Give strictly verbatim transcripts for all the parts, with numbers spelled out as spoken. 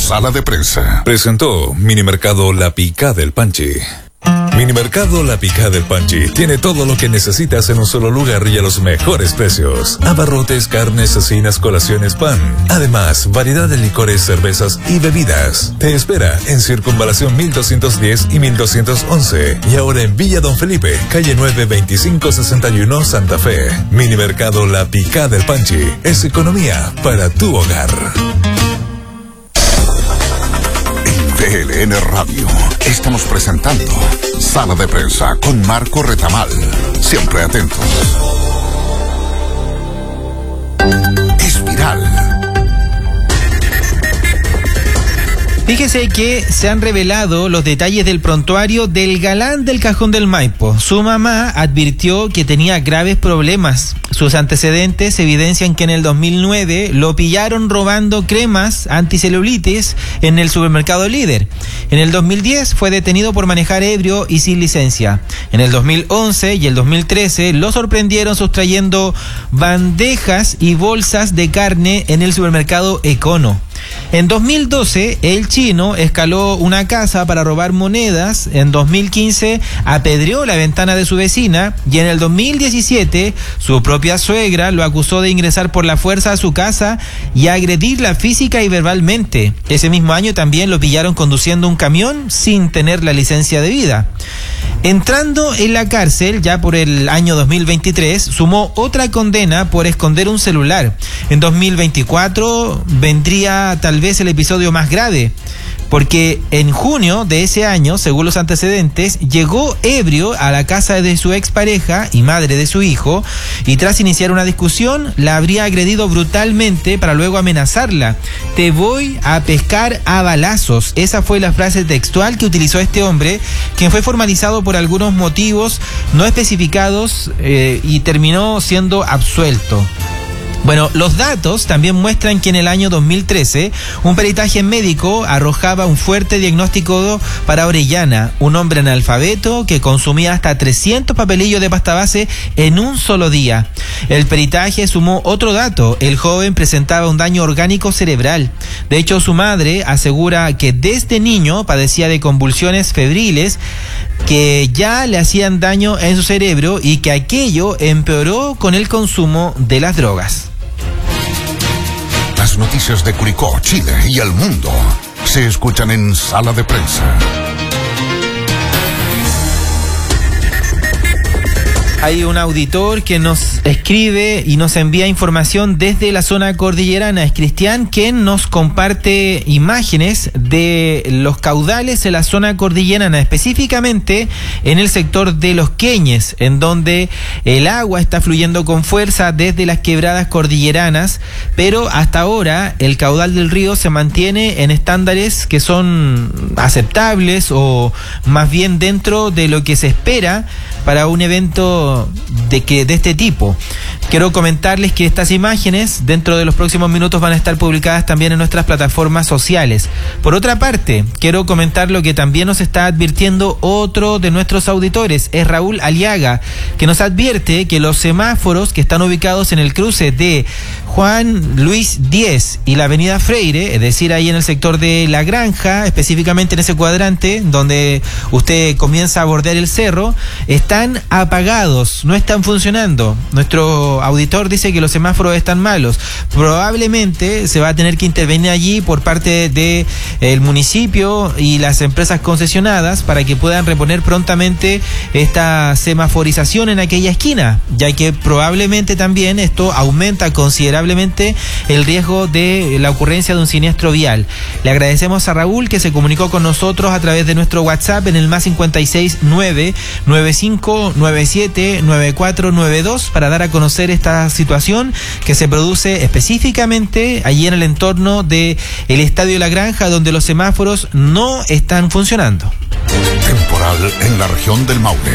Sala de Prensa. Presentó Minimercado La Picada del Panchi. Minimercado La Picada del Panchi tiene todo lo que necesitas en un solo lugar y a los mejores precios. Abarrotes, carnes, cecinas, colaciones, pan. Además, variedad de licores, cervezas y bebidas. Te espera en Circunvalación mil doscientos diez y mil doscientos once. Y ahora en Villa Don Felipe, calle nueve veinticinco sesenta y uno, Santa Fe. Minimercado La Picada del Panchi es economía para tu hogar. T L N Radio. Estamos presentando Sala de Prensa con Marco Retamal. Siempre atentos. Espiral. Fíjese que se han revelado los detalles del prontuario del galán del Cajón del Maipo. Su mamá advirtió que tenía graves problemas. Sus antecedentes evidencian que en el dos mil nueve lo pillaron robando cremas anticelulitis en el supermercado Líder. En el dos mil diez fue detenido por manejar ebrio y sin licencia. En el dos mil once y el dos mil trece lo sorprendieron sustrayendo bandejas y bolsas de carne en el supermercado Econo. En dos mil doce, el chino escaló una casa para robar monedas. En dos mil quince, apedreó la ventana de su vecina. Y en el dos mil diecisiete, su propia suegra lo acusó de ingresar por la fuerza a su casa y agredirla física y verbalmente. Ese mismo año también lo pillaron conduciendo un camión sin tener la licencia debida. Entrando en la cárcel, ya por el año dos mil veintitrés, sumó otra condena por esconder un celular. En dos mil veinticuatro vendría tal vez el episodio más grave, porque en junio de ese año, según los antecedentes, llegó ebrio a la casa de su expareja y madre de su hijo, y tras iniciar una discusión, la habría agredido brutalmente para luego amenazarla. Te voy a pescar a balazos. Esa fue la frase textual que utilizó este hombre, quien fue formalizado por algunos motivos no especificados eh, y terminó siendo absuelto. Bueno, los datos también muestran que en el año dos mil trece un peritaje médico arrojaba un fuerte diagnóstico para Orellana, un hombre analfabeto que consumía hasta trescientos papelillos de pasta base en un solo día. El peritaje sumó otro dato: el joven presentaba un daño orgánico cerebral. De hecho, su madre asegura que desde niño padecía de convulsiones febriles que ya le hacían daño en su cerebro y que aquello empeoró con el consumo de las drogas. Las noticias de Curicó, Chile y el mundo se escuchan en Sala de Prensa. Hay un auditor que nos escribe y nos envía información desde la zona cordillerana. Es Cristian, quien nos comparte imágenes de los caudales en la zona cordillerana, específicamente en el sector de Los Queñes, en donde el agua está fluyendo con fuerza desde las quebradas cordilleranas, pero hasta ahora el caudal del río se mantiene en estándares que son aceptables, o más bien dentro de lo que se espera para un evento de que de este tipo. Quiero comentarles que estas imágenes dentro de los próximos minutos van a estar publicadas también en nuestras plataformas sociales. Por otra parte, quiero comentar lo que también nos está advirtiendo otro de nuestros auditores, es Raúl Aliaga, que nos advierte que los semáforos que están ubicados en el cruce de Juan Luis diez y la avenida Freire, es decir, ahí en el sector de La Granja, específicamente en ese cuadrante donde usted comienza a bordear el cerro, están apagados, no están funcionando. Nuestro auditor dice que los semáforos están malos. Probablemente se va a tener que intervenir allí por parte de el municipio y las empresas concesionadas para que puedan reponer prontamente esta semaforización en aquella esquina, ya que probablemente también esto aumenta considerablemente el riesgo de la ocurrencia de un siniestro vial. Le agradecemos a Raúl, que se comunicó con nosotros a través de nuestro WhatsApp en el más cincuenta y seis nueve nueve cinco nueve siete nueve cuatro nueve dos para dar a conocer esta situación que se produce específicamente allí en el entorno de el Estadio La Granja, donde los semáforos no están funcionando. Temporal en la región del Maule.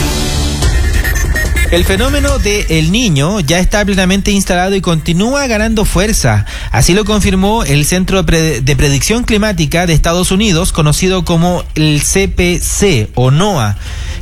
El fenómeno de El Niño ya está plenamente instalado y continúa ganando fuerza. Así lo confirmó el Centro de Predicción Climática de Estados Unidos, conocido como el C P C o NOAA,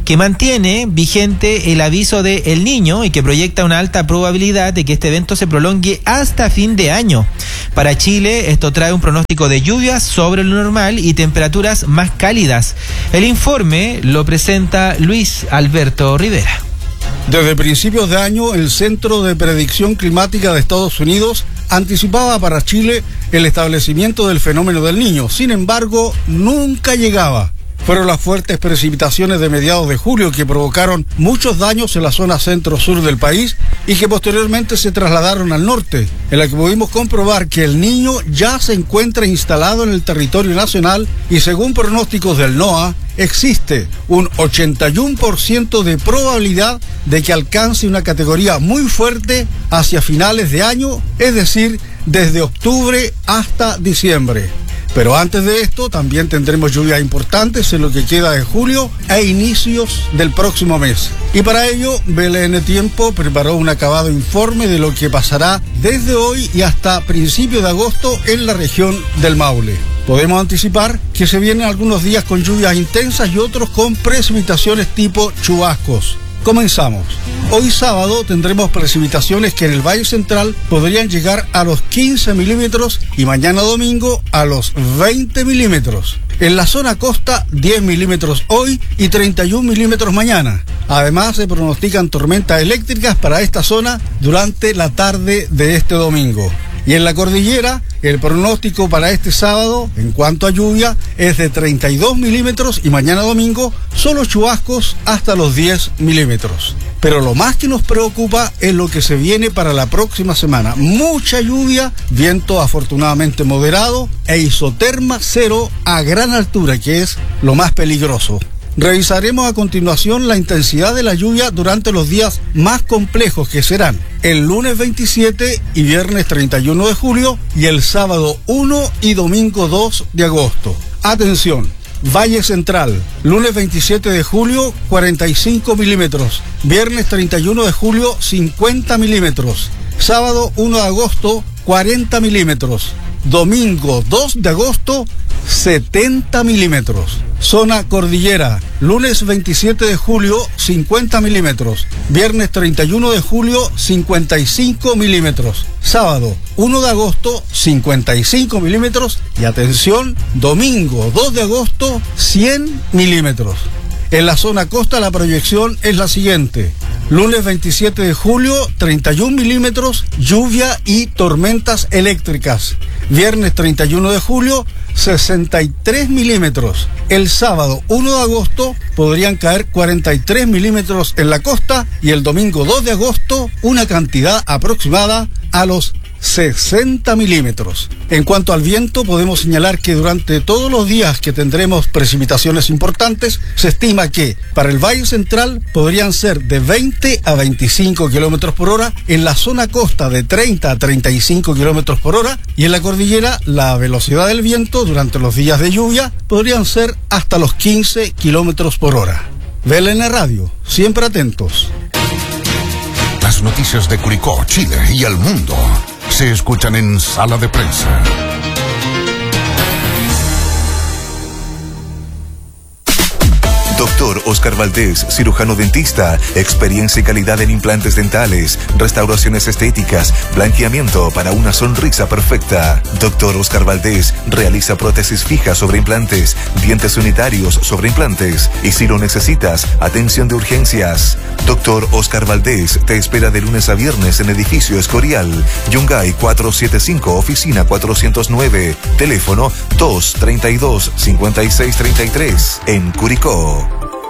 que mantiene vigente el aviso de El Niño y que proyecta una alta probabilidad de que este evento se prolongue hasta fin de año. Para Chile, esto trae un pronóstico de lluvias sobre lo normal y temperaturas más cálidas. El informe lo presenta Luis Alberto Rivera. Desde principios de año, el Centro de Predicción Climática de Estados Unidos anticipaba para Chile el establecimiento del fenómeno del Niño. Sin embargo, nunca llegaba. Fueron las fuertes precipitaciones de mediados de julio que provocaron muchos daños en la zona centro-sur del país y que posteriormente se trasladaron al norte, en la que pudimos comprobar que el Niño ya se encuentra instalado en el territorio nacional y según pronósticos del NOAA, existe un ochenta y uno por ciento de probabilidad de que alcance una categoría muy fuerte hacia finales de año, es decir, desde octubre hasta diciembre. Pero antes de esto también tendremos lluvias importantes en lo que queda de julio e inicios del próximo mes. Y para ello, B L N Tiempo preparó un acabado informe de lo que pasará desde hoy y hasta principios de agosto en la región del Maule. Podemos anticipar que se vienen algunos días con lluvias intensas y otros con precipitaciones tipo chubascos. Comenzamos. Hoy sábado tendremos precipitaciones que en el Valle Central podrían llegar a los quince milímetros y mañana domingo a los veinte milímetros. En la zona costa, diez milímetros hoy y treinta y un milímetros mañana. Además, se pronostican tormentas eléctricas para esta zona durante la tarde de este domingo. Y en la cordillera, el pronóstico para este sábado, en cuanto a lluvia, es de treinta y dos milímetros y mañana domingo solo chubascos hasta los diez milímetros. Pero lo más que nos preocupa es lo que se viene para la próxima semana. Mucha lluvia, viento afortunadamente moderado e isoterma cero a gran altura, que es lo más peligroso. Revisaremos a continuación la intensidad de la lluvia durante los días más complejos, que serán el lunes veintisiete y viernes treinta y uno de julio y el sábado uno y domingo dos de agosto. Atención, Valle Central, lunes veintisiete de julio, cuarenta y cinco milímetros, viernes treinta y uno de julio, cincuenta milímetros, sábado uno de agosto, cuarenta milímetros, domingo dos de agosto, setenta milímetros. Zona cordillera, lunes veintisiete de julio, cincuenta milímetros, viernes treinta y uno de julio, cincuenta y cinco milímetros, sábado uno de agosto, cincuenta y cinco milímetros y atención, domingo dos de agosto, cien milímetros. En la zona costa la proyección es la siguiente. Lunes veintisiete de julio, treinta y un milímetros, lluvia y tormentas eléctricas. Viernes treinta y uno de julio, sesenta y tres milímetros. El sábado uno de agosto podrían caer cuarenta y tres milímetros en la costa y el domingo dos de agosto una cantidad aproximada a los sesenta milímetros. En cuanto al viento, podemos señalar que durante todos los días que tendremos precipitaciones importantes, se estima que para el Valle Central podrían ser de veinte a veinticinco kilómetros por hora, en la zona costa de treinta a treinta y cinco kilómetros por hora y en la cordillera la velocidad del viento durante los días de lluvia podrían ser hasta los quince kilómetros por hora. B L N Radio, siempre atentos. Las noticias de Curicó, Chile y el mundo se escuchan en Sala de Prensa. Doctor Oscar Valdés, cirujano dentista, experiencia y calidad en implantes dentales, restauraciones estéticas, blanqueamiento para una sonrisa perfecta. Doctor Oscar Valdés realiza prótesis fijas sobre implantes, dientes unitarios sobre implantes y si lo necesitas, atención de urgencias. Doctor Oscar Valdés te espera de lunes a viernes en edificio Escorial, Yungay cuatrocientos setenta y cinco, oficina cuatrocientos nueve, teléfono dos treinta y dos, cincuenta y seis treinta y tres, en Curicó.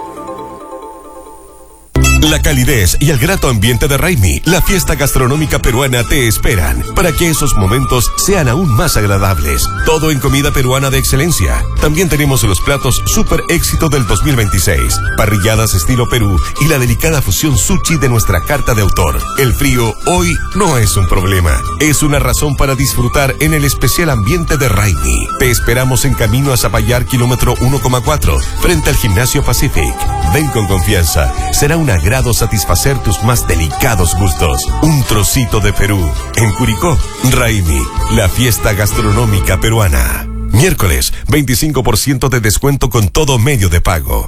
La calidez y el grato ambiente de Raimi, la fiesta gastronómica peruana, te esperan para que esos momentos sean aún más agradables. Todo en comida peruana de excelencia. También tenemos los platos super éxito del dos mil veintiséis, parrilladas estilo Perú y la delicada fusión sushi de nuestra carta de autor. El frío hoy no es un problema, es una razón para disfrutar en el especial ambiente de Raimi. Te esperamos en camino a Zapallar, kilómetro uno coma cuatro, frente al Gimnasio Pacific. Ven con confianza, será una grado satisfacer tus más delicados gustos. Un trocito de Perú. En Curicó, Raimi, la fiesta gastronómica peruana. Miércoles, veinticinco por ciento de descuento con todo medio de pago.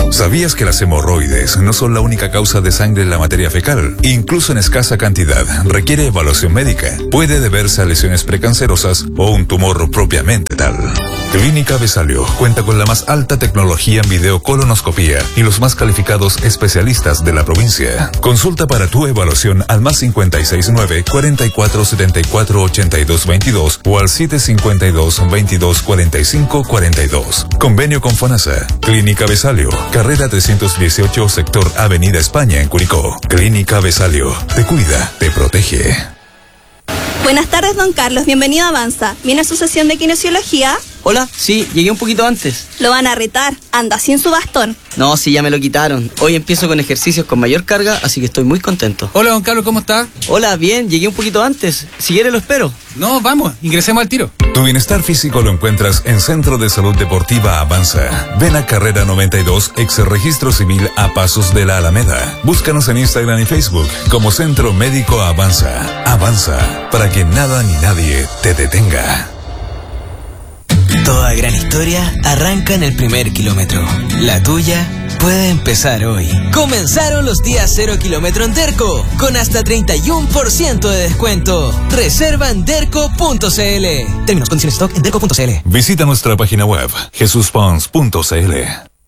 ¿Sabías que las hemorroides no son la única causa de sangre en la materia fecal? Incluso en escasa cantidad, requiere evaluación médica. Puede deberse a lesiones precancerosas o un tumor propiamente tal. Clínica Besalio cuenta con la más alta tecnología en videocolonoscopía y los más calificados especialistas de la provincia. Consulta para tu evaluación al más cincuenta y seis nueve, cuarenta y cuatro setenta y cuatro ochenta y dos veintidós o al siete cincuenta y dos, veintidós cuarenta y cinco cuarenta y dos. Convenio con FONASA. Clínica Besalio, carrera trescientos dieciocho, sector Avenida España en Curicó. Clínica Besalio, te cuida, te protege. Buenas tardes, don Carlos. Bienvenido a Avanza. ¿Viene a su sesión de kinesiología? Hola, sí, llegué un poquito antes. Lo van a retar. Anda sin su bastón. No, sí, ya me lo quitaron. Hoy empiezo con ejercicios con mayor carga, así que estoy muy contento. Hola, don Carlos, ¿cómo está? Hola, bien, llegué un poquito antes. Si quiere lo espero. No, vamos, ingresemos al tiro. Tu bienestar físico lo encuentras en Centro de Salud Deportiva Avanza. Ven a Carrera noventa y dos, ex registro civil a pasos de la Alameda. Búscanos en Instagram y Facebook como Centro Médico Avanza. Avanza, para que nada ni nadie te detenga. Toda gran historia arranca en el primer kilómetro. La tuya puede empezar hoy. Comenzaron los días cero kilómetro en Derco, con hasta treinta y uno por ciento de descuento. Reserva en derco punto c l. Términos, condiciones, stock en derco punto c l. Visita nuestra página web, jesus pons punto c l.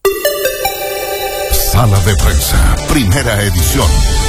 Sala de Prensa, primera edición.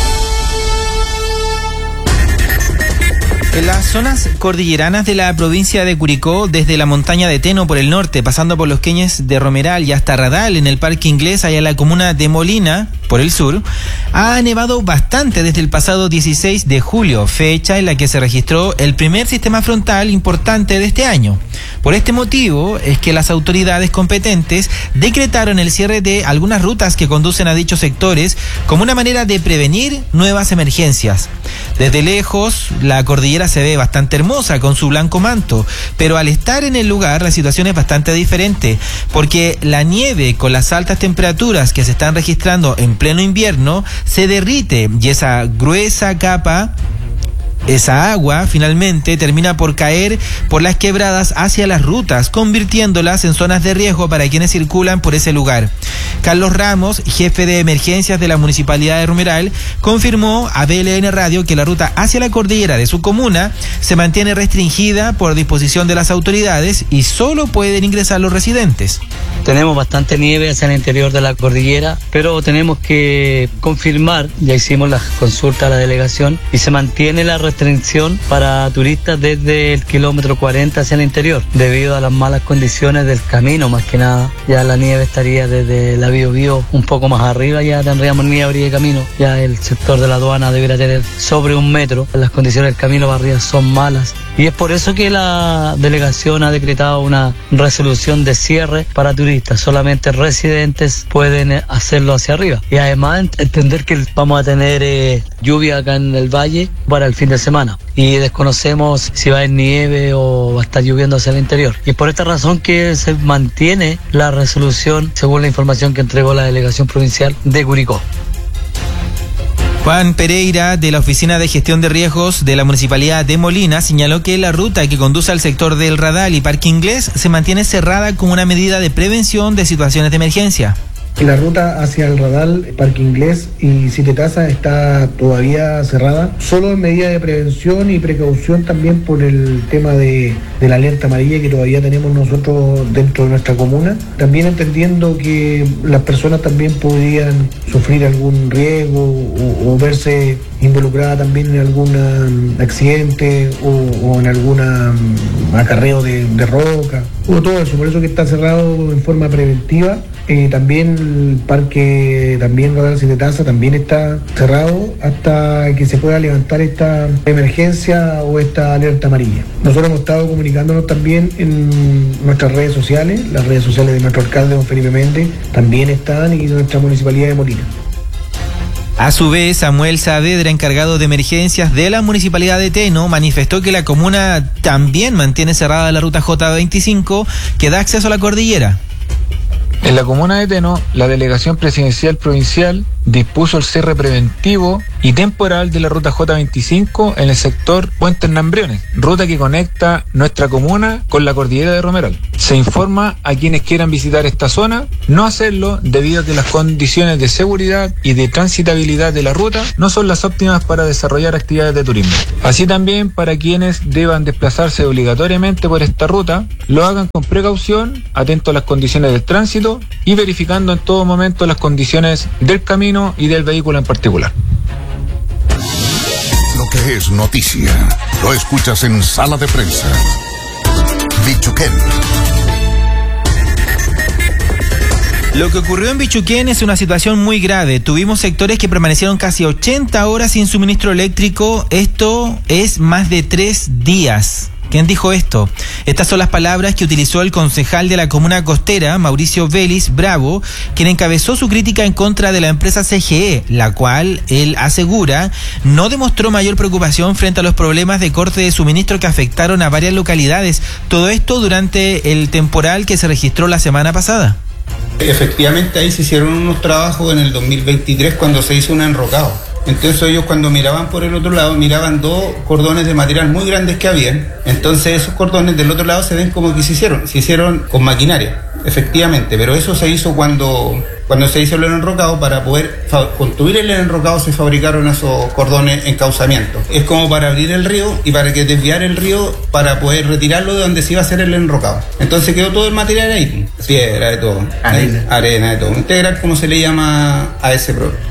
En las zonas cordilleranas de la provincia de Curicó, desde la montaña de Teno por el norte, pasando por los queñes de Romeral y hasta Radal en el Parque Inglés, allá en la comuna de Molina, por el sur, ha nevado bastante desde el pasado dieciséis de julio, fecha en la que se registró el primer sistema frontal importante de este año. Por este motivo es que las autoridades competentes decretaron el cierre de algunas rutas que conducen a dichos sectores como una manera de prevenir nuevas emergencias. Desde lejos, la cordillera se ve bastante hermosa con su blanco manto, pero al estar en el lugar la situación es bastante diferente, porque la nieve con las altas temperaturas que se están registrando en pleno invierno se derrite y esa gruesa capa, esa agua finalmente termina por caer por las quebradas hacia las rutas, convirtiéndolas en zonas de riesgo para quienes circulan por ese lugar. Carlos Ramos, jefe de emergencias de la Municipalidad de Romeral, confirmó a B L N Radio que la ruta hacia la cordillera de su comuna se mantiene restringida por disposición de las autoridades y solo pueden ingresar los residentes. Tenemos bastante nieve hacia el interior de la cordillera, pero tenemos que confirmar, ya hicimos la consulta a la delegación y se mantiene la restricción para turistas desde el kilómetro cuarenta hacia el interior, debido a las malas condiciones del camino, más que nada. Ya la nieve estaría desde la Bío Bío un poco más arriba, ya tendríamos nieve de camino, ya el sector de la aduana debería tener sobre un metro. Las condiciones del camino para arriba son malas y es por eso que la delegación ha decretado una resolución de cierre para turistas. Solamente residentes pueden hacerlo hacia arriba y además entender que vamos a tener eh, lluvia acá en el valle para el fin de semana y desconocemos si va a haber nieve o va a estar lloviendo hacia el interior, y por esta razón que se mantiene la resolución según la información que entregó la delegación provincial de Curicó. Juan Pereira, de la Oficina de Gestión de Riesgos de la Municipalidad de Molina, señaló que la ruta que conduce al sector del Radal y Parque Inglés se mantiene cerrada como una medida de prevención de situaciones de emergencia. La ruta hacia el Radal, Parque Inglés y Citetaza está todavía cerrada, solo en medida de prevención y precaución también por el tema de, de la alerta amarilla que todavía tenemos nosotros dentro de nuestra comuna. También entendiendo que las personas también podrían sufrir algún riesgo o, o verse involucrada también en algún accidente o, o en algún acarreo de, de roca o todo eso, por eso que está cerrado en forma preventiva. Eh, también el parque, también Radal Citetaza también está cerrado hasta que se pueda levantar esta emergencia o esta alerta amarilla. Nosotros hemos estado comunicándonos también en nuestras redes sociales, las redes sociales de nuestro alcalde, don Felipe Méndez, también están, y de nuestra municipalidad de Molina. A su vez, Samuel Saavedra, encargado de emergencias de la Municipalidad de Teno, manifestó que la comuna también mantiene cerrada la ruta J veinticinco que da acceso a la cordillera. En la comuna de Teno, la Delegación Presidencial Provincial dispuso el cierre preventivo y temporal de la ruta J veinticinco en el sector Puente Nambriones, ruta que conecta nuestra comuna con la cordillera de Romeral. Se informa a quienes quieran visitar esta zona no hacerlo debido a que las condiciones de seguridad y de transitabilidad de la ruta no son las óptimas para desarrollar actividades de turismo. Así también para quienes deban desplazarse obligatoriamente por esta ruta, lo hagan con precaución, atento a las condiciones del tránsito y verificando en todo momento las condiciones del camino y del vehículo en particular. Lo que es noticia, lo escuchas en Sala de Prensa. Bichuquén. Lo que ocurrió en Bichuquén es una situación muy grave. Tuvimos sectores que permanecieron casi ochenta horas sin suministro eléctrico. Esto es más de tres días. ¿Quién dijo esto? Estas son las palabras que utilizó el concejal de la comuna costera, Mauricio Vélez Bravo, quien encabezó su crítica en contra de la empresa C G E, la cual, él asegura, no demostró mayor preocupación frente a los problemas de corte de suministro que afectaron a varias localidades. Todo esto durante el temporal que se registró la semana pasada. Efectivamente, ahí se hicieron unos trabajos en el dos mil veintitrés cuando se hizo un enrocado. Entonces ellos cuando miraban por el otro lado, miraban dos cordones de material muy grandes que habían. Entonces esos cordones del otro lado se ven como que se hicieron, se hicieron con maquinaria, efectivamente. Pero eso se hizo cuando, cuando se hizo el enrocado. Para poder fa- construir el enrocado se fabricaron esos cordones en cauzamiento. Es como para abrir el río y para que desviar el río para poder retirarlo de donde se iba a hacer el enrocado. Entonces quedó todo el material ahí, piedra, de todo, arena, arena de todo, integral como se le llama a ese producto.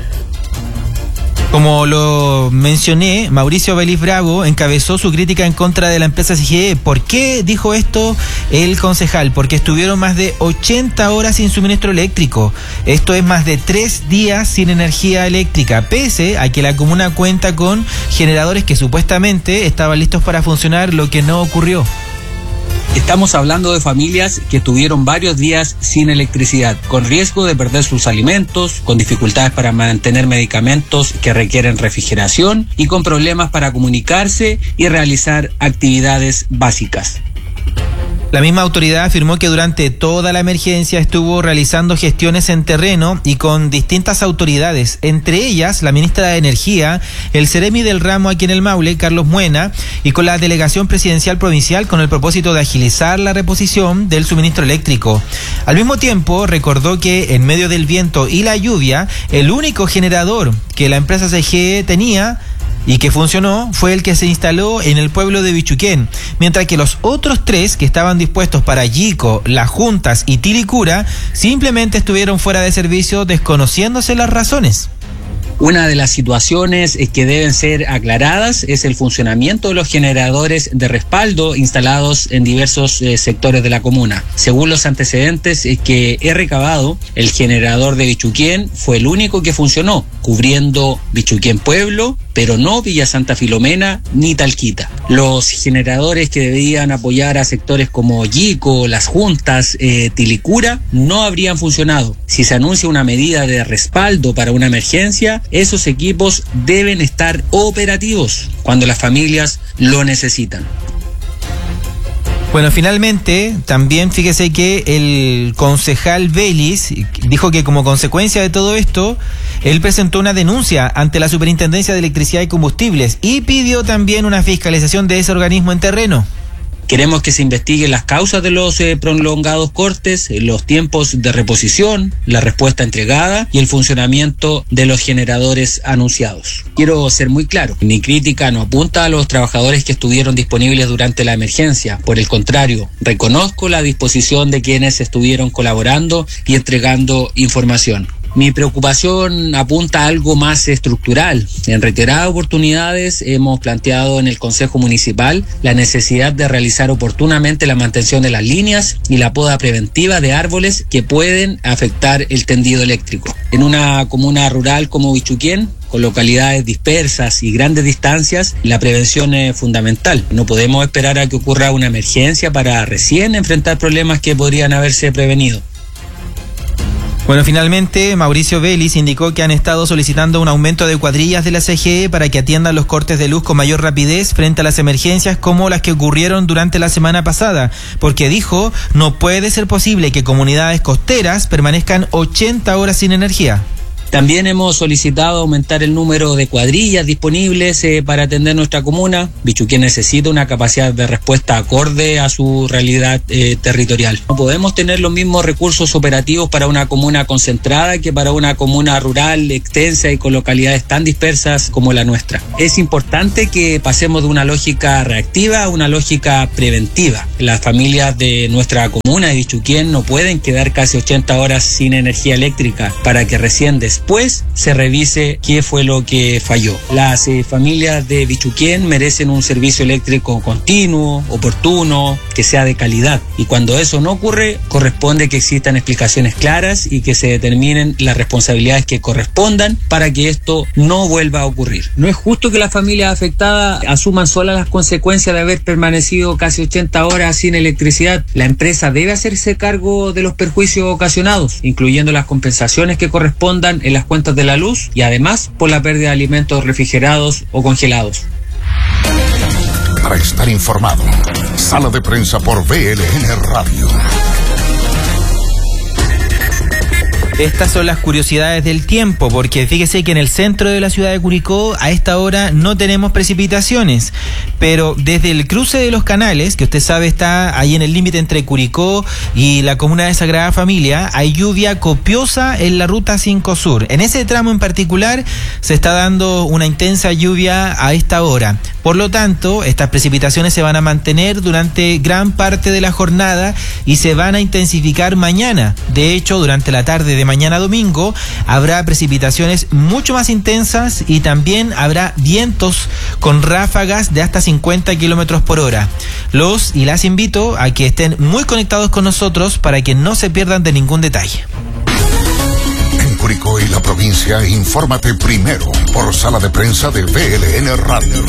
Como lo mencioné, Mauricio Vélez Bravo encabezó su crítica en contra de la empresa C G E. ¿Por qué dijo esto el concejal? Porque estuvieron más de ochenta horas sin suministro eléctrico. Esto es más de tres días sin energía eléctrica, pese a que la comuna cuenta con generadores que supuestamente estaban listos para funcionar, lo que no ocurrió. Estamos hablando de familias que estuvieron varios días sin electricidad, con riesgo de perder sus alimentos, con dificultades para mantener medicamentos que requieren refrigeración y con problemas para comunicarse y realizar actividades básicas. La misma autoridad afirmó que durante toda la emergencia estuvo realizando gestiones en terreno y con distintas autoridades, entre ellas la ministra de Energía, el Ceremi del ramo aquí en el Maule, Carlos Muena, y con la delegación presidencial provincial con el propósito de agilizar la reposición del suministro eléctrico. Al mismo tiempo, recordó que en medio del viento y la lluvia, el único generador que la empresa C G E tenía y que funcionó fue el que se instaló en el pueblo de Bichuquén, mientras que los otros tres que estaban dispuestos para Yico, Las Juntas y Tilicura simplemente estuvieron fuera de servicio desconociéndose las razones. Una de las situaciones que deben ser aclaradas es el funcionamiento de los generadores de respaldo instalados en diversos eh, sectores de la comuna. Según los antecedentes eh, que he recabado, el generador de Bichuquén fue el único que funcionó, cubriendo Bichuquén Pueblo, pero no Villa Santa Filomena ni Talquita. Los generadores que debían apoyar a sectores como Yico, Las Juntas, eh, Tilicura, no habrían funcionado. Si se anuncia una medida de respaldo para una emergencia, esos equipos deben estar operativos cuando las familias lo necesitan. Bueno, finalmente, también fíjese que el concejal Vélez dijo que como consecuencia de todo esto, él presentó una denuncia ante la Superintendencia de Electricidad y Combustibles y pidió también una fiscalización de ese organismo en terreno. Queremos que se investiguen las causas de los eh, prolongados cortes, eh, los tiempos de reposición, la respuesta entregada y el funcionamiento de los generadores anunciados. Quiero ser muy claro, mi crítica no apunta a los trabajadores que estuvieron disponibles durante la emergencia. Por el contrario, reconozco la disposición de quienes estuvieron colaborando y entregando información. Mi preocupación apunta a algo más estructural. En reiteradas oportunidades hemos planteado en el Consejo Municipal la necesidad de realizar oportunamente la mantención de las líneas y la poda preventiva de árboles que pueden afectar el tendido eléctrico. En una comuna rural como Bichuquén, con localidades dispersas y grandes distancias, la prevención es fundamental. No podemos esperar a que ocurra una emergencia para recién enfrentar problemas que podrían haberse prevenido. Bueno, finalmente, Mauricio Vélez indicó que han estado solicitando un aumento de cuadrillas de la C G E para que atiendan los cortes de luz con mayor rapidez frente a las emergencias como las que ocurrieron durante la semana pasada, porque dijo, no puede ser posible que comunidades costeras permanezcan ochenta horas sin energía. También hemos solicitado aumentar el número de cuadrillas disponibles eh, para atender nuestra comuna. Bichuquén necesita una capacidad de respuesta acorde a su realidad eh, territorial. No podemos tener los mismos recursos operativos para una comuna concentrada que para una comuna rural, extensa y con localidades tan dispersas como la nuestra. Es importante que pasemos de una lógica reactiva a una lógica preventiva. Las familias de nuestra comuna de Bichuquén no pueden quedar casi ochenta horas sin energía eléctrica para que recién después se revise qué fue lo que falló. Las eh, familias de Bichuquén merecen un servicio eléctrico continuo, oportuno, que sea de calidad. Y cuando eso no ocurre, corresponde que existan explicaciones claras y que se determinen las responsabilidades que correspondan para que esto no vuelva a ocurrir. No es justo que las familias afectadas asuman solas las consecuencias de haber permanecido casi ochenta horas sin electricidad. La empresa debe hacerse cargo de los perjuicios ocasionados, incluyendo las compensaciones que correspondan en las cuentas de la luz y además por la pérdida de alimentos refrigerados o congelados. Para estar informado, Sala de Prensa por V L N Radio. Estas son las curiosidades del tiempo, porque fíjese que en el centro de la ciudad de Curicó a esta hora no tenemos precipitaciones, pero desde el cruce de los canales, que usted sabe está ahí en el límite entre Curicó y la comuna de Sagrada Familia, hay lluvia copiosa en la ruta cinco Sur. En ese tramo en particular se está dando una intensa lluvia a esta hora. Por lo tanto, estas precipitaciones se van a mantener durante gran parte de la jornada y se van a intensificar mañana. De hecho, durante la tarde de mañana domingo habrá precipitaciones mucho más intensas y también habrá vientos con ráfagas de hasta cincuenta kilómetros por hora. Los y las invito a que estén muy conectados con nosotros para que no se pierdan de ningún detalle. En Curicó y la provincia, infórmate primero por Sala de Prensa de V L N Radio.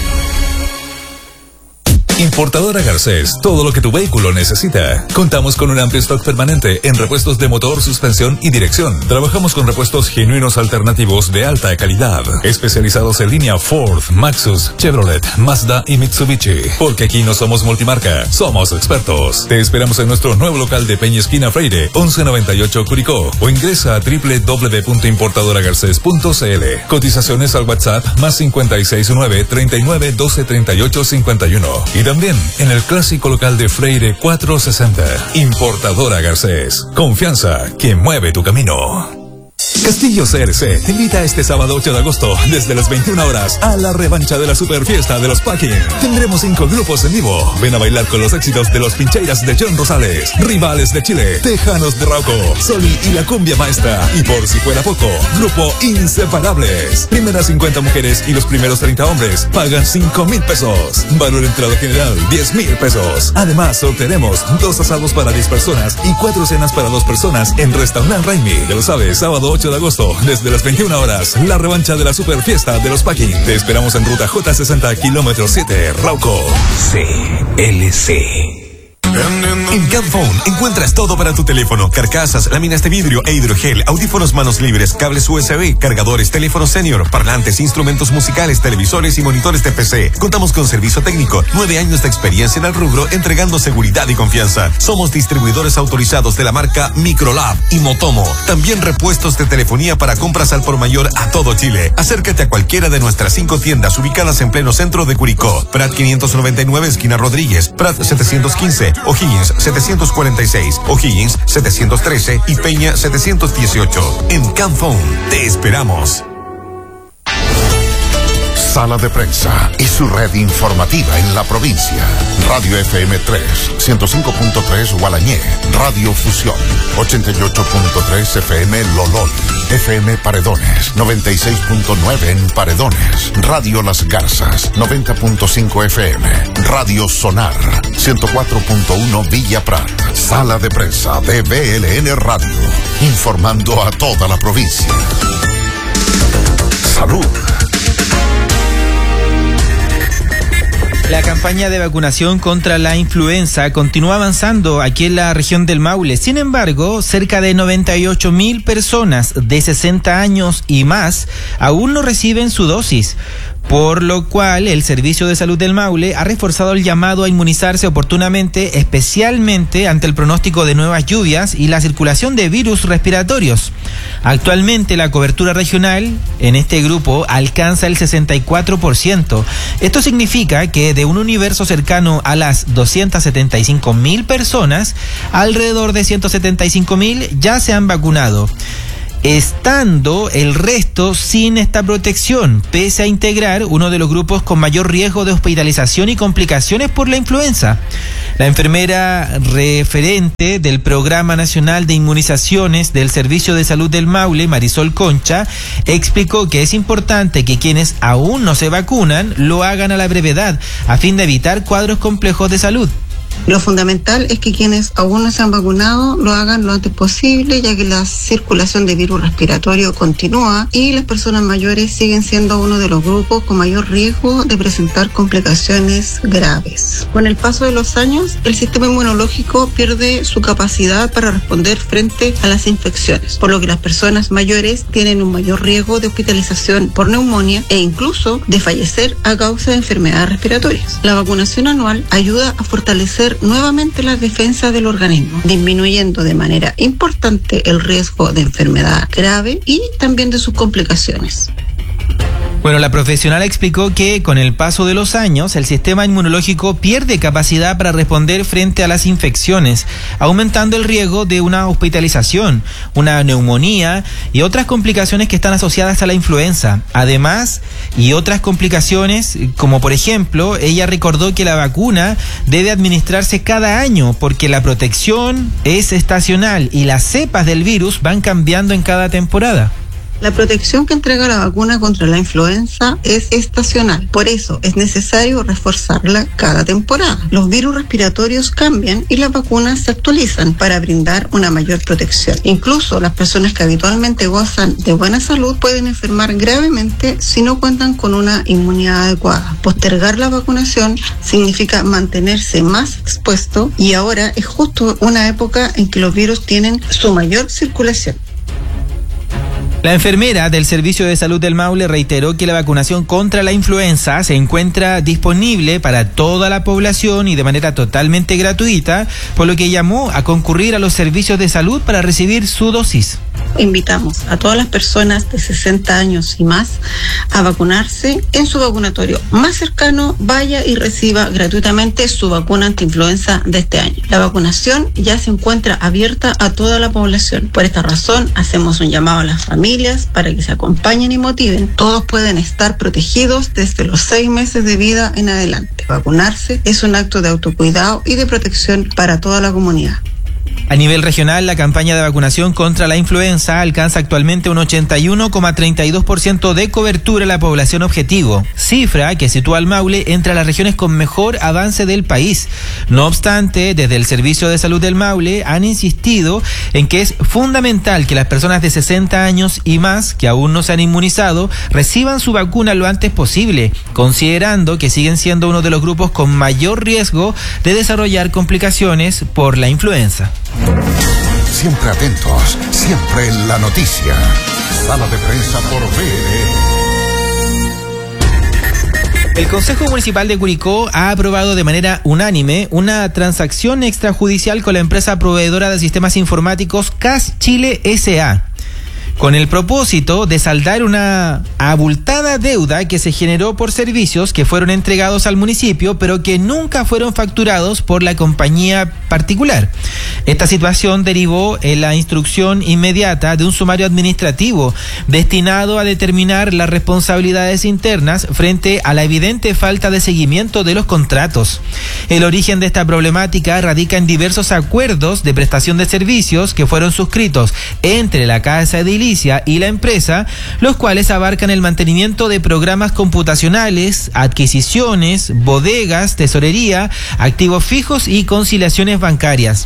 Importadora Garcés, todo lo que tu vehículo necesita. Contamos con un amplio stock permanente en repuestos de motor, suspensión y dirección. Trabajamos con repuestos genuinos alternativos de alta calidad, especializados en línea Ford, Maxus, Chevrolet, Mazda y Mitsubishi. Porque aquí no somos multimarca, somos expertos. Te esperamos en nuestro nuevo local de Peña Esquina Freire, once noventa y ocho Curicó, o ingresa a doble u doble u doble u punto importadora garcés punto c l. Cotizaciones al WhatsApp más cinco seis nueve, treinta y nueve, doce, treinta y ocho, cincuenta y uno. Y también en el clásico local de Freire cuatrocientos sesenta. Importadora Garcés. Confianza que mueve tu camino. Castillo C R C te invita este sábado ocho de agosto desde las veintiuna horas a la revancha de la super fiesta de los Packing. Tendremos cinco grupos en vivo. Ven a bailar con los éxitos de los Pincheiras de John Rosales, Rivales de Chile, Tejanos de Rauco, Soli y la Cumbia Maestra. Y por si fuera poco, grupo Inseparables. Primeras cincuenta mujeres y los primeros treinta hombres pagan cinco mil pesos. Valor entrada general diez mil pesos. Además, sortearemos dos asados para diez personas y cuatro cenas para dos personas en Restaurant Raimi. Ya lo sabes, sábado ocho de agosto, desde las veintiuna horas, la revancha de la super fiesta de los Packing. Te esperamos en ruta J sesenta, kilómetro siete, Rauco. C L C. En Camphone encuentras todo para tu teléfono: carcasas, láminas de vidrio e hidrogel, audífonos manos libres, cables U S B, cargadores, teléfonos senior, parlantes, instrumentos musicales, televisores y monitores de P C. Contamos con servicio técnico, nueve años de experiencia en el rubro, entregando seguridad y confianza. Somos distribuidores autorizados de la marca Microlab y Motomo. También repuestos de telefonía para compras al por mayor a todo Chile. Acércate a cualquiera de nuestras cinco tiendas ubicadas en pleno centro de Curicó: Prat quinientos noventa y nueve, esquina Rodríguez; Prat setecientos quince, O'Higgins setecientos cuarenta y seis, O'Higgins setecientos trece y Peña setecientos dieciocho. En Camphone te esperamos. Sala de Prensa y su red informativa en la provincia. Radio F M tres, ciento cinco punto tres Gualañé. Radio Fusión, ochenta y ocho punto tres F M Lolol. F M Paredones, noventa y seis punto nueve en Paredones. Radio Las Garzas, noventa punto cinco F M. Radio Sonar, ciento cuatro punto uno Villa Prat. Sala de Prensa de V L N Radio, informando a toda la provincia. Salud. La campaña de vacunación contra la influenza continúa avanzando aquí en la región del Maule. Sin embargo, cerca de noventa y ocho mil personas de sesenta años y más aún no reciben su dosis. por lo cual el Servicio de Salud del Maule ha reforzado el llamado a inmunizarse oportunamente, especialmente ante el pronóstico de nuevas lluvias y la circulación de virus respiratorios. Actualmente la cobertura regional en este grupo alcanza el sesenta y cuatro por ciento. Esto significa que de un universo cercano a las doscientas setenta y cinco mil personas, alrededor de ciento setenta y cinco mil ya se han vacunado, estando el resto sin esta protección, pese a integrar uno de los grupos con mayor riesgo de hospitalización y complicaciones por la influenza. La enfermera referente del Programa Nacional de Inmunizaciones del Servicio de Salud del Maule, Marisol Concha, explicó que es importante que quienes aún no se vacunan lo hagan a la brevedad, a fin de evitar cuadros complejos de salud. Lo fundamental es que quienes aún no se han vacunado lo hagan lo antes posible, ya que la circulación de virus respiratorio continúa y las personas mayores siguen siendo uno de los grupos con mayor riesgo de presentar complicaciones graves. Con el paso de los años, el sistema inmunológico pierde su capacidad para responder frente a las infecciones, por lo que las personas mayores tienen un mayor riesgo de hospitalización por neumonía e incluso de fallecer a causa de enfermedades respiratorias. La vacunación anual ayuda a fortalecer nuevamente las defensas del organismo, disminuyendo de manera importante el riesgo de enfermedad grave y también de sus complicaciones. Bueno, la profesional explicó que con el paso de los años, el sistema inmunológico pierde capacidad para responder frente a las infecciones, aumentando el riesgo de una hospitalización, una neumonía y otras complicaciones que están asociadas a la influenza. Además, y otras complicaciones, como por ejemplo, ella recordó que la vacuna debe administrarse cada año porque la protección es estacional y las cepas del virus van cambiando en cada temporada. La protección que entrega la vacuna contra la influenza es estacional, por eso es necesario reforzarla cada temporada. Los virus respiratorios cambian y las vacunas se actualizan para brindar una mayor protección. Incluso las personas que habitualmente gozan de buena salud pueden enfermar gravemente si no cuentan con una inmunidad adecuada. Postergar la vacunación significa mantenerse más expuesto y ahora es justo una época en que los virus tienen su mayor circulación. La enfermera del Servicio de Salud del Maule reiteró que la vacunación contra la influenza se encuentra disponible para toda la población y de manera totalmente gratuita, por lo que llamó a concurrir a los servicios de salud para recibir su dosis. Invitamos a todas las personas de sesenta años y más a vacunarse en su vacunatorio más cercano. Vaya y reciba gratuitamente su vacuna antiinfluenza de este año. La vacunación ya se encuentra abierta a toda la población. Por esta razón, hacemos un llamado a las familias para que se acompañen y motiven. Todos pueden estar protegidos desde los seis meses de vida en adelante. Vacunarse es un acto de autocuidado y de protección para toda la comunidad. A nivel regional, la campaña de vacunación contra la influenza alcanza actualmente un ochenta y uno coma treinta y dos por ciento de cobertura en la población objetivo, cifra que sitúa al Maule entre las regiones con mejor avance del país. No obstante, desde el Servicio de Salud del Maule han insistido en que es fundamental que las personas de sesenta años y más que aún no se han inmunizado reciban su vacuna lo antes posible, considerando que siguen siendo uno de los grupos con mayor riesgo de desarrollar complicaciones por la influenza. Siempre atentos, siempre en la noticia. Sala de prensa por B L. El Consejo Municipal de Curicó ha aprobado de manera unánime una transacción extrajudicial con la empresa proveedora de sistemas informáticos C A S Chile S A, con el propósito de saldar una abultada deuda que se generó por servicios que fueron entregados al municipio, pero que nunca fueron facturados por la compañía particular. Esta situación derivó en la instrucción inmediata de un sumario administrativo destinado a determinar las responsabilidades internas frente a la evidente falta de seguimiento de los contratos. El origen de esta problemática radica en diversos acuerdos de prestación de servicios que fueron suscritos entre la Casa Edilicia y la empresa, los cuales abarcan el mantenimiento de programas computacionales, adquisiciones, bodegas, tesorería, activos fijos y conciliaciones bancarias.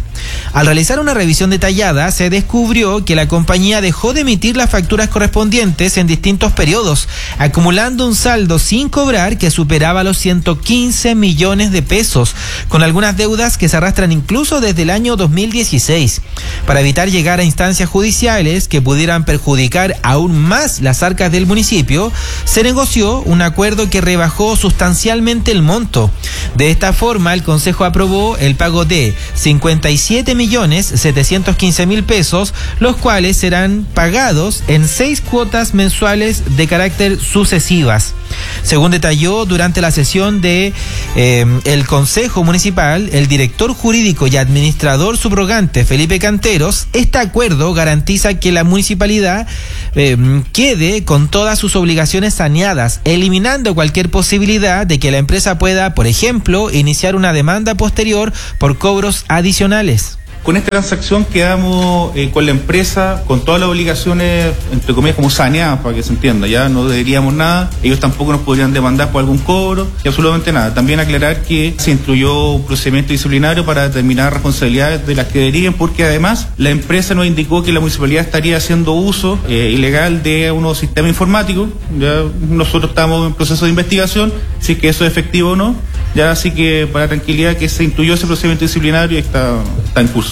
Al realizar una revisión detallada, se descubrió que la compañía dejó de emitir las facturas correspondientes en distintos periodos, acumulando un saldo sin cobrar que superaba los ciento quince millones de pesos, con algunas deudas que se arrastran incluso desde el año dos mil dieciséis. Para evitar llegar a instancias judiciales que pudieran perjudicar aún más las arcas del municipio, se negoció un acuerdo que rebajó sustancialmente el monto. De esta forma, el Consejo aprobó el pago de cincuenta y siete millones setecientos quince mil pesos, los cuales serán pagados en seis cuotas mensuales de carácter sucesivas. Según detalló durante la sesión de eh, el Consejo Municipal, el director jurídico y administrador subrogante Felipe Canteros, este acuerdo garantiza que la municipalidad eh, quede con todas sus obligaciones saneadas, eliminando cualquier posibilidad de que la empresa pueda, por ejemplo, iniciar una demanda posterior por cobros adicionales. Con esta transacción quedamos eh, con la empresa, con todas las obligaciones, entre comillas, como saneadas, para que se entienda, ya no deberíamos nada, ellos tampoco nos podrían demandar por algún cobro, y absolutamente nada. También aclarar que se instruyó un procedimiento disciplinario para determinar responsabilidades de las que deriven, porque además la empresa nos indicó que la municipalidad estaría haciendo uso eh, ilegal de unos sistemas informáticos. Ya nosotros estamos en proceso de investigación, si es que eso es efectivo o no, ya así que para tranquilidad que se instruyó ese procedimiento disciplinario y está, está en curso.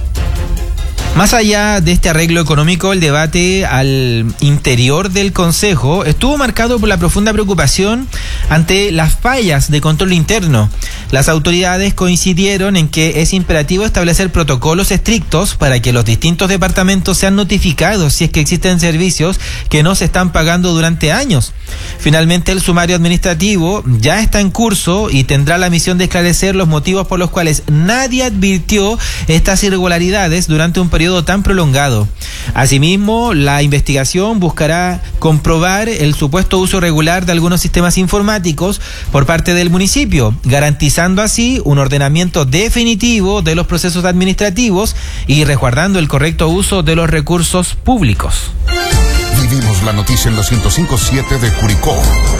Más allá de este arreglo económico, el debate al interior del Consejo estuvo marcado por la profunda preocupación ante las fallas de control interno. Las autoridades coincidieron en que es imperativo establecer protocolos estrictos para que los distintos departamentos sean notificados si es que existen servicios que no se están pagando durante años. Finalmente, el sumario administrativo ya está en curso y tendrá la misión de esclarecer los motivos por los cuales nadie advirtió estas irregularidades durante un periodo tan prolongado. Asimismo, la investigación buscará comprobar el supuesto uso irregular de algunos sistemas informáticos por parte del municipio, garantizando así un ordenamiento definitivo de los procesos administrativos y resguardando el correcto uso de los recursos públicos. Vivimos la noticia en la ciento cinco punto siete de Curicó.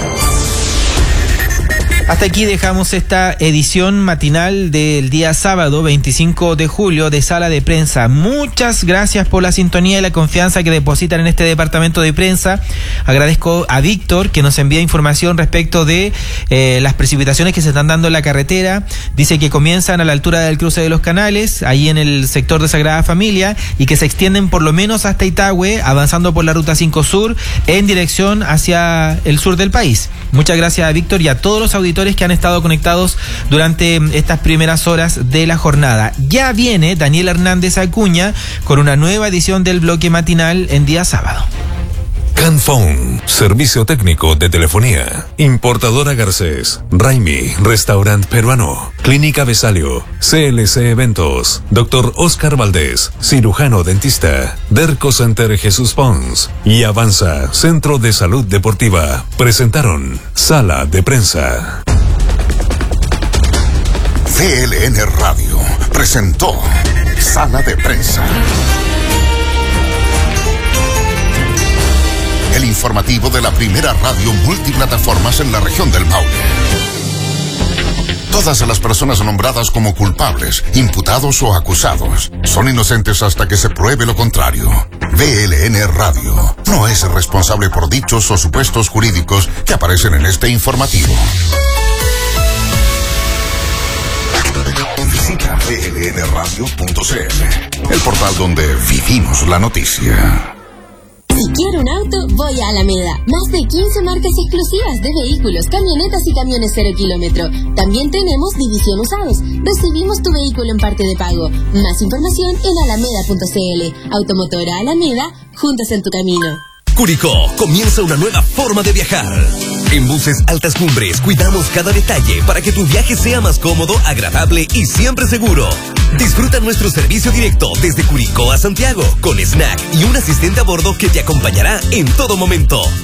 Hasta aquí dejamos esta edición matinal del día sábado veinticinco de julio de Sala de Prensa. Muchas gracias por la sintonía y la confianza que depositan en este departamento de prensa. Agradezco a Víctor que nos envía información respecto de eh, las precipitaciones que se están dando en la carretera. Dice que comienzan a la altura del cruce de los Canales, ahí en el sector de Sagrada Familia, y que se extienden por lo menos hasta Itagüe, avanzando por la ruta cinco Sur en dirección hacia el sur del país. Muchas gracias a Víctor y a todos los auditores que han estado conectados durante estas primeras horas de la jornada. Ya viene Daniel Hernández Acuña con una nueva edición del bloque matinal en día sábado. Canphone, servicio técnico de telefonía. Importadora Garcés, Raimi, restaurante peruano. Clínica Besalio, C L C Eventos. Doctor Oscar Valdés, cirujano dentista. Derco Center Jesús Pons y Avanza, Centro de Salud Deportiva. Presentaron Sala de Prensa. V L N Radio presentó Sala de Prensa. El informativo de la primera radio multiplataformas en la región del Maule. Todas las personas nombradas como culpables, imputados o acusados son inocentes hasta que se pruebe lo contrario. V L N Radio no es responsable por dichos o supuestos jurídicos que aparecen en este informativo. Visita V L N radio punto c l, el portal donde vivimos la noticia. Si quiero un auto, voy a Alameda. Más de quince marcas exclusivas de vehículos, camionetas y camiones cero kilómetro. También tenemos división usados. Recibimos tu vehículo en parte de pago. Más información en alameda punto c l. Automotora Alameda, juntos en tu camino. Curicó, comienza una nueva forma de viajar. En Buses Altas Cumbres cuidamos cada detalle para que tu viaje sea más cómodo, agradable y siempre seguro. Disfruta nuestro servicio directo desde Curicó a Santiago, con snack y un asistente a bordo que te acompañará en todo momento.